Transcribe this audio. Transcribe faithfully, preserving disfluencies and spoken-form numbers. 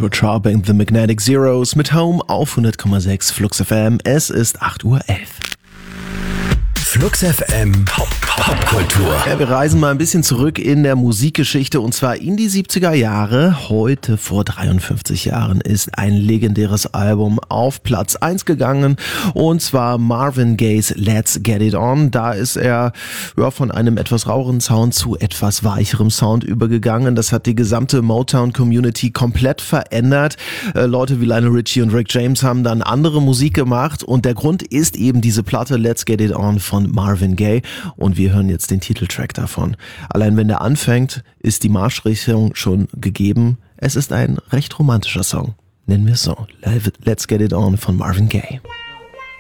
Edward Sharpe and the Magnetic Zeros mit Home auf hundert Komma sechs Flux F M. Es ist acht Uhr elf. Flux F M Pop Popkultur. Ja, wir reisen mal ein bisschen zurück in der Musikgeschichte und zwar in die siebziger Jahre. Heute vor dreiundfünfzig Jahren ist ein legendäres Album auf Platz eins gegangen und zwar Marvin Gaye's Let's Get It On. Da ist er ja, von einem etwas raueren Sound zu etwas weicherem Sound übergegangen. Das hat die gesamte Motown-Community komplett verändert. Äh, Leute wie Lionel Richie und Rick James haben dann andere Musik gemacht und der Grund ist eben diese Platte Let's Get It On von Marvin Gaye und wir hören jetzt den Titeltrack davon. Allein wenn der anfängt, ist die Marschrichtung schon gegeben. Es ist ein recht romantischer Song. Nennen wir es so. Let's Get It On von Marvin Gaye.